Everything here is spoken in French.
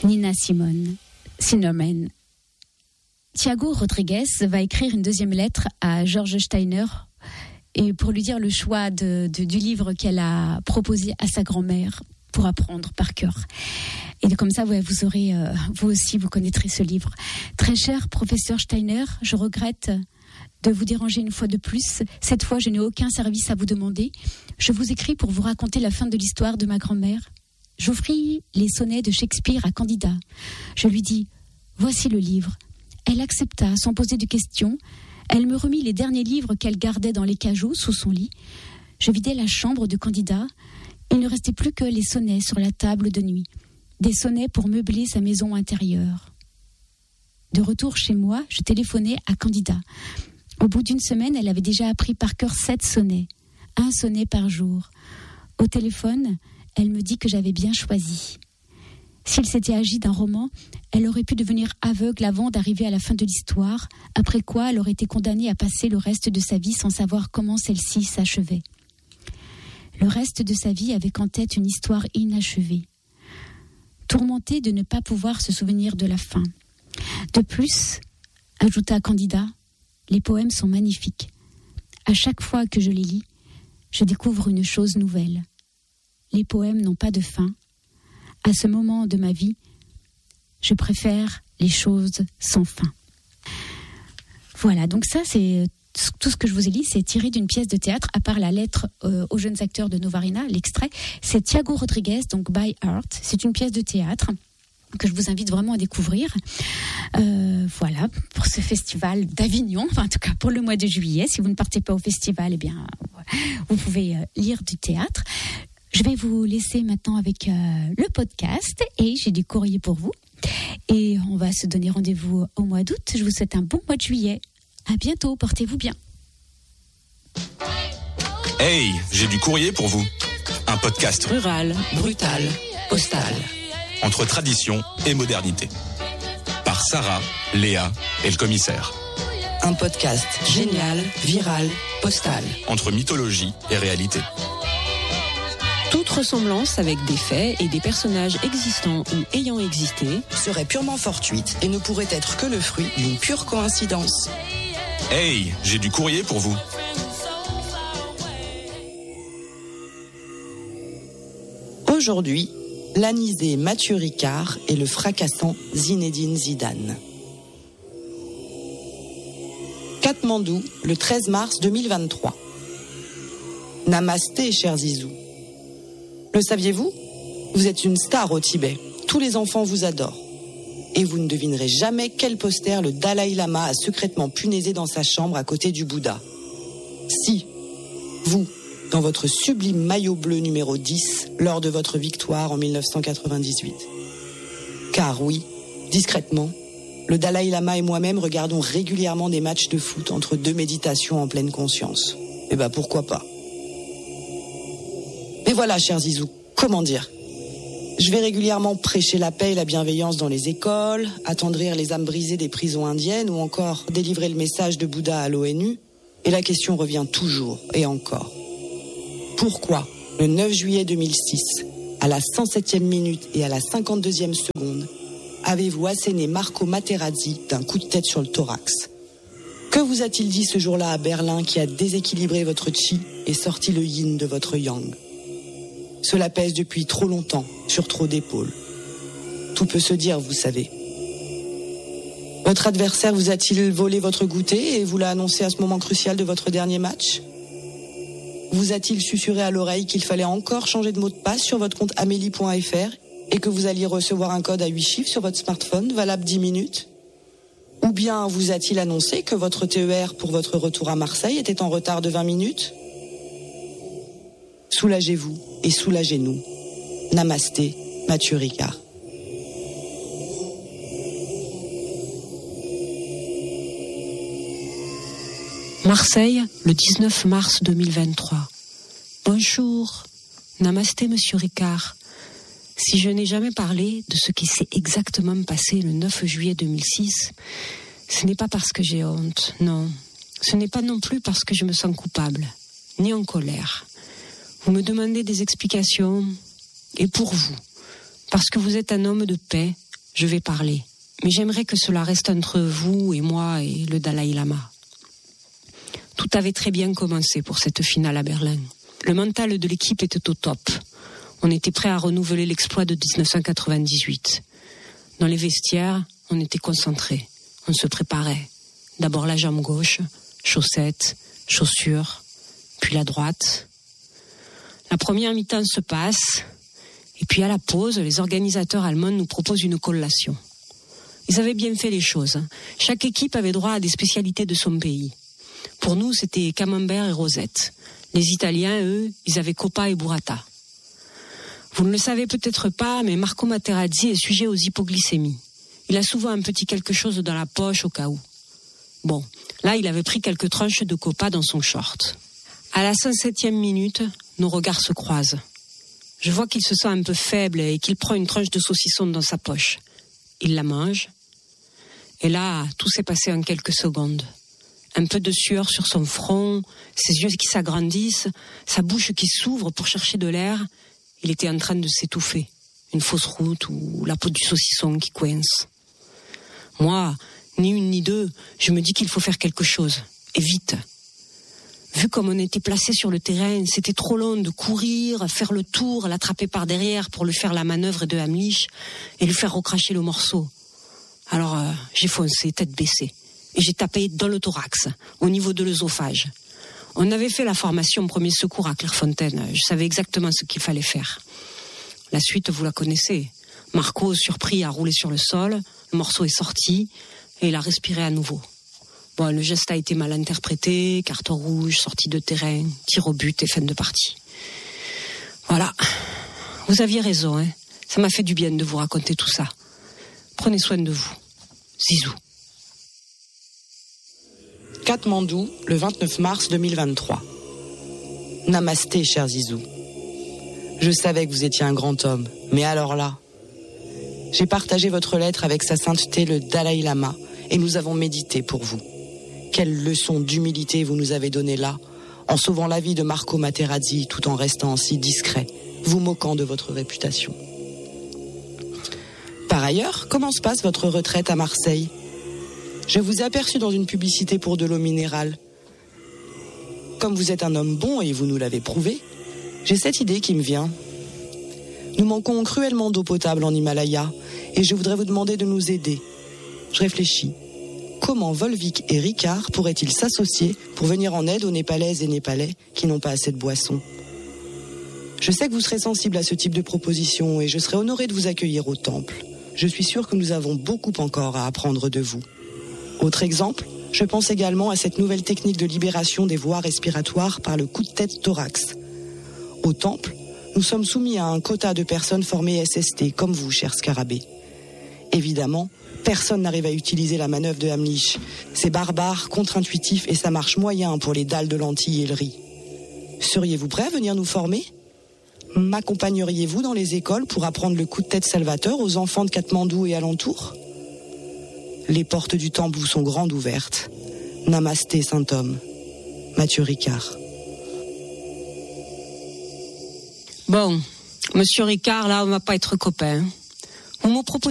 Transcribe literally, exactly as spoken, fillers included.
Nina Simone, Sinnerman. Thiago Rodrigues va écrire une deuxième lettre à George Steiner et pour lui dire le choix de, de, du livre qu'elle a proposé à sa grand-mère pour apprendre par cœur. Et comme ça, ouais, vous aurez, euh, vous aussi, vous connaîtrez ce livre. Très cher professeur Steiner, je regrette de vous déranger une fois de plus. Cette fois, je n'ai aucun service à vous demander. Je vous écris pour vous raconter la fin de l'histoire de ma grand-mère. J'offris les sonnets de Shakespeare à Candida. Je lui dis « Voici le livre ». Elle accepta sans poser de questions. Elle me remit les derniers livres qu'elle gardait dans les cajots sous son lit. Je vidai la chambre de Candida. Il ne restait plus que les sonnets sur la table de nuit. Des sonnets pour meubler sa maison intérieure. De retour chez moi, je téléphonai à Candida. Au bout d'une semaine, elle avait déjà appris par cœur sept sonnets. Un sonnet par jour. Au téléphone, elle me dit que j'avais bien choisi. S'il s'était agi d'un roman, elle aurait pu devenir aveugle avant d'arriver à la fin de l'histoire, après quoi elle aurait été condamnée à passer le reste de sa vie sans savoir comment celle-ci s'achevait. Le reste de sa vie avait en tête une histoire inachevée. Tourmentée de ne pas pouvoir se souvenir de la fin. De plus, ajouta Candida, les poèmes sont magnifiques. À chaque fois que je les lis, je découvre une chose nouvelle. Les poèmes n'ont pas de fin. À ce moment de ma vie, je préfère les choses sans fin. Voilà, donc ça c'est tout ce que je vous ai lu, c'est tiré d'une pièce de théâtre, à part la lettre euh, aux jeunes acteurs de Novarina, l'extrait, c'est Thiago Rodrigues, donc By Heart, c'est une pièce de théâtre que je vous invite vraiment à découvrir. Euh, voilà, pour ce festival d'Avignon, enfin en tout cas pour le mois de juillet, si vous ne partez pas au festival, eh bien vous pouvez euh, lire du théâtre. Je vais vous laisser maintenant avec euh, le podcast et j'ai du courrier pour vous. Et on va se donner rendez-vous au mois d'août. Je vous souhaite un bon mois de juillet. À bientôt, portez-vous bien. Hey, j'ai du courrier pour vous. Un podcast rural, brutal, postal. Entre tradition et modernité. Par Sarah, Léa et le commissaire. Un podcast génial, viral, postal. Entre mythologie et réalité. Toute ressemblance avec des faits et des personnages existants ou ayant existé serait purement fortuite et ne pourrait être que le fruit d'une pure coïncidence. Hey, j'ai du courrier pour vous. Aujourd'hui, l'anisé Mathieu Ricard et le fracassant Zinedine Zidane. Katmandou, le treize mars deux mille vingt-trois. Namasté, cher Zizou. Le saviez-vous ? Vous êtes une star au Tibet. Tous les enfants vous adorent. Et vous ne devinerez jamais quel poster le Dalai Lama a secrètement punaisé dans sa chambre à côté du Bouddha. Si, vous, dans votre sublime maillot bleu numéro dix, lors de votre victoire en dix-neuf cent quatre-vingt-dix-huit. Car oui, discrètement, le Dalai Lama et moi-même regardons régulièrement des matchs de foot entre deux méditations en pleine conscience. Eh ben pourquoi pas ? Mais voilà, cher Zizou, comment dire ? Je vais régulièrement prêcher la paix et la bienveillance dans les écoles, attendrir les âmes brisées des prisons indiennes ou encore délivrer le message de Bouddha à l'ONU. Et la question revient toujours et encore. Pourquoi, le neuf juillet deux mille six, à la cent septième minute et à la cinquante-deuxième seconde, avez-vous asséné Marco Materazzi d'un coup de tête sur le thorax ? Que vous a-t-il dit ce jour-là à Berlin qui a déséquilibré votre chi et sorti le yin de votre yang ? Cela pèse depuis trop longtemps sur trop d'épaules. Tout peut se dire, vous savez. Votre adversaire vous a-t-il volé votre goûter et vous l'a annoncé à ce moment crucial de votre dernier match ? Vous a-t-il susurré à l'oreille qu'il fallait encore changer de mot de passe sur votre compte amélie point f r et que vous alliez recevoir un code à huit chiffres sur votre smartphone, valable dix minutes ? Ou bien vous a-t-il annoncé que votre T E R pour votre retour à Marseille était en retard de vingt minutes ? Soulagez-vous et soulagez-nous. Namasté, Mathieu Ricard. Marseille, le dix-neuf mars deux mille vingt-trois. Bonjour, namasté monsieur Ricard. Si je n'ai jamais parlé de ce qui s'est exactement passé le neuf juillet deux mille six, ce n'est pas parce que j'ai honte, non. Ce n'est pas non plus parce que je me sens coupable, ni en colère. Vous me demandez des explications, et pour vous, parce que vous êtes un homme de paix, je vais parler. Mais j'aimerais que cela reste entre vous et moi et le Dalai Lama. Tout avait très bien commencé pour cette finale à Berlin. Le mental de l'équipe était au top. On était prêt à renouveler l'exploit de dix-neuf cent quatre-vingt-dix-huit. Dans les vestiaires, on était concentrés. On se préparait. D'abord la jambe gauche, chaussettes, chaussures, puis la droite. La première mi-temps se passe, et puis à la pause, les organisateurs allemands nous proposent une collation. Ils avaient bien fait les choses. Chaque équipe avait droit à des spécialités de son pays. Pour nous, c'était camembert et rosette. Les Italiens, eux, ils avaient coppa et burrata. Vous ne le savez peut-être pas, mais Marco Materazzi est sujet aux hypoglycémies. Il a souvent un petit quelque chose dans la poche au cas où. Bon, là, il avait pris quelques tranches de coppa dans son short. À la cent septième minute, nos regards se croisent. Je vois qu'il se sent un peu faible et qu'il prend une tranche de saucisson dans sa poche. Il la mange. Et là, tout s'est passé en quelques secondes. Un peu de sueur sur son front, ses yeux qui s'agrandissent, sa bouche qui s'ouvre pour chercher de l'air. Il était en train de s'étouffer. Une fausse route ou la peau du saucisson qui coince. Moi, ni une ni deux, je me dis qu'il faut faire quelque chose. Et vite. Vu comme on était placé sur le terrain, c'était trop long de courir, faire le tour, l'attraper par derrière pour lui faire la manœuvre de Heimlich et lui faire recracher le morceau. Alors, euh, j'ai foncé, tête baissée. Et j'ai tapé dans le thorax, au niveau de l'œsophage. On avait fait la formation premier secours à Clairefontaine. Je savais exactement ce qu'il fallait faire. La suite, vous la connaissez. Marco, surpris, a roulé sur le sol. Le morceau est sorti et il a respiré à nouveau. Bon, le geste a été mal interprété, carton rouge, sortie de terrain, tir au but et fin de partie. Voilà. Vous aviez raison, hein. Ça m'a fait du bien de vous raconter tout ça. Prenez soin de vous. Zizou. Katmandou, le vingt-neuf mars deux mille vingt-trois. Namasté, cher Zizou. Je savais que vous étiez un grand homme, mais alors là... J'ai partagé votre lettre avec sa sainteté le Dalai Lama et nous avons médité pour vous. Quelle leçon d'humilité vous nous avez donnée là, en sauvant la vie de Marco Materazzi tout en restant si discret, vous moquant de votre réputation. Par ailleurs, comment se passe votre retraite à Marseille ? Je vous ai aperçu dans une publicité pour de l'eau minérale. Comme vous êtes un homme bon et vous nous l'avez prouvé, j'ai cette idée qui me vient. Nous manquons cruellement d'eau potable en Himalaya et je voudrais vous demander de nous aider. Je réfléchis. Comment Volvic et Ricard pourraient-ils s'associer pour venir en aide aux Népalaises et Népalais qui n'ont pas assez de boissons ? Je sais que vous serez sensible à ce type de proposition et je serai honoré de vous accueillir au temple. Je suis sûr que nous avons beaucoup encore à apprendre de vous. Autre exemple, je pense également à cette nouvelle technique de libération des voies respiratoires par le coup de tête thorax. Au temple, nous sommes soumis à un quota de personnes formées S S T, comme vous, cher Scarabée. Évidemment, personne n'arrive à utiliser la manœuvre de Heimlich. C'est barbare, contre-intuitif et ça marche moyen pour les dalles de lentilles et le riz. Seriez-vous prêt à venir nous former ? M'accompagneriez-vous dans les écoles pour apprendre le coup de tête salvateur aux enfants de Katmandou et alentours ? Les portes du temple vous sont grandes ouvertes. Namasté, Saint-Homme. Mathieu Ricard. Bon, monsieur Ricard, là, on va pas être copains. Vous me proposez